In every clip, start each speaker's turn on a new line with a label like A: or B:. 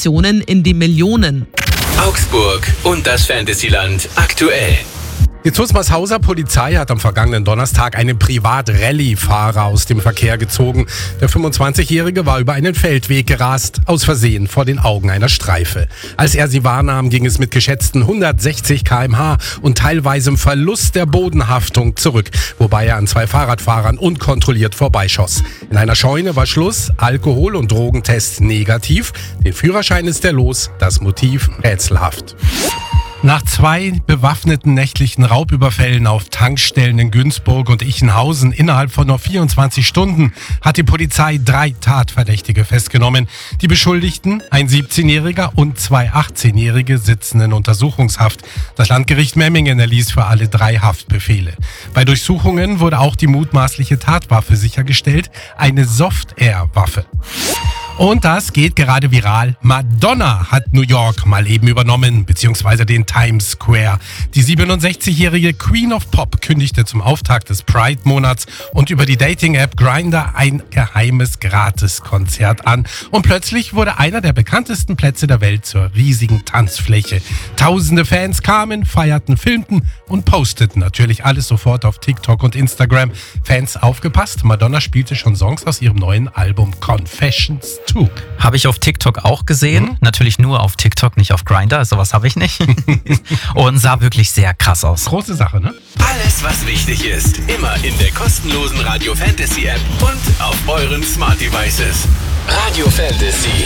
A: Investitionen in die Millionen.
B: Augsburg und das Fantasyland aktuell.
C: Die Zusmarshauser Polizei hat am vergangenen Donnerstag einen Privat-Rallye-Fahrer aus dem Verkehr gezogen. Der 25-Jährige war über einen Feldweg gerast, aus Versehen vor den Augen einer Streife. Als er sie wahrnahm, ging es mit geschätzten 160 km/h und teilweisem Verlust der Bodenhaftung zurück, wobei er an 2 Fahrradfahrern unkontrolliert vorbeischoss. In einer Scheune war Schluss, Alkohol- und Drogentest negativ. Den Führerschein ist er los, das Motiv rätselhaft. Nach 2 bewaffneten nächtlichen Raubüberfällen auf Tankstellen in Günzburg und Ichenhausen innerhalb von nur 24 Stunden hat die Polizei 3 Tatverdächtige festgenommen. Die Beschuldigten, ein 17-Jähriger und 2 18-Jährige, sitzen in Untersuchungshaft. Das Landgericht Memmingen erließ für alle 3 Haftbefehle. Bei Durchsuchungen wurde auch die mutmaßliche Tatwaffe sichergestellt, eine Soft-Air-Waffe. Und das geht gerade viral. Madonna hat New York mal eben übernommen, beziehungsweise den Times Square. Die 67-jährige Queen of Pop kündigte zum Auftakt des Pride-Monats und über die Dating-App Grindr ein geheimes Gratiskonzert an. Und plötzlich wurde einer der bekanntesten Plätze der Welt zur riesigen Tanzfläche. Tausende Fans kamen, feierten, filmten und posteten natürlich alles sofort auf TikTok und Instagram. Fans aufgepasst, Madonna spielte schon Songs aus ihrem neuen Album Confessions 2.
D: Habe ich auf TikTok auch gesehen. Natürlich nur auf TikTok, nicht auf Grindr. Sowas habe ich nicht. Und sah wirklich sehr krass aus.
C: Große Sache, ne?
B: Alles, was wichtig ist, immer in der kostenlosen Radio Fantasy App und auf euren Smart Devices. Radio Fantasy.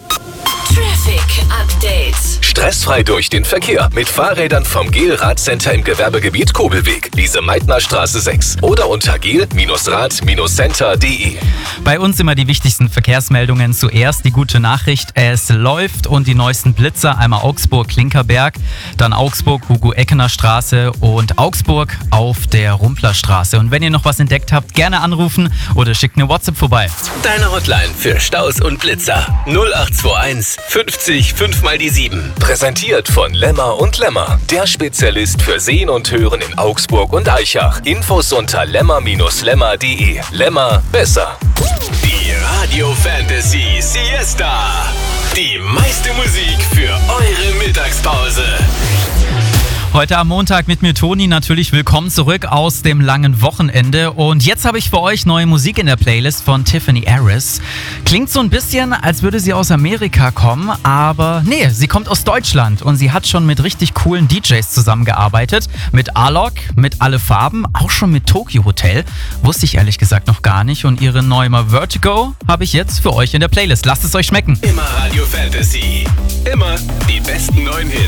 E: Traffic Update.
B: Stressfrei durch den Verkehr mit Fahrrädern vom GEL-Radcenter im Gewerbegebiet Kobelweg, Lise-Meitner-Straße 6 oder unter gel-rad-center.de.
D: Bei uns immer die wichtigsten Verkehrsmeldungen. Zuerst die gute Nachricht, es läuft und die neuesten Blitzer, einmal Augsburg-Klinkerberg, dann Augsburg-Hugo-Eckener-Straße und Augsburg auf der Rumplerstraße. Und wenn ihr noch was entdeckt habt, gerne anrufen oder schickt eine WhatsApp vorbei.
B: Deine Hotline für Staus und Blitzer 0821 50 5 mal die 7. Präsentiert von Lemmer und Lemmer, der Spezialist für Sehen und Hören in Augsburg und Aichach. Infos unter lemmer-lemmer.de. Lemmer besser. Die Radio Fantasy Siesta. Die meiste Musik für eure Mittagspause.
D: Heute am Montag mit mir Toni, natürlich willkommen zurück aus dem langen Wochenende. Und jetzt habe ich für euch neue Musik in der Playlist von Tiffany Harris. Klingt so ein bisschen, als würde sie aus Amerika kommen, aber nee, sie kommt aus Deutschland und sie hat schon mit richtig coolen DJs zusammengearbeitet. Mit Alok, mit Alle Farben, auch schon mit Tokyo Hotel. Wusste ich ehrlich gesagt noch gar nicht. Und ihre neue Vertigo habe ich jetzt für euch in der Playlist. Lasst es euch schmecken.
B: Immer Radio Fantasy. Immer die besten neuen Hits.